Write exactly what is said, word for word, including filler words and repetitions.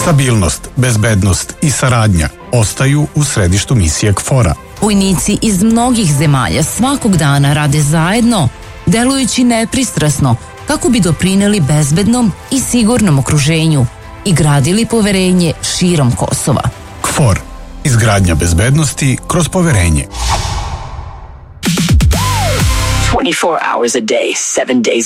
Stabilnost, bezbednost i saradnja ostaju u središtu misije KFOR-a. Vojnici iz mnogih zemalja svakog dana rade zajedno, delujući nepristrasno kako bi doprineli bezbednom i sigurnom okruženju i gradili poverenje širom Kosova. KFOR. Izgradnja bezbednosti kroz poverenje. twenty-four hours a day, seven days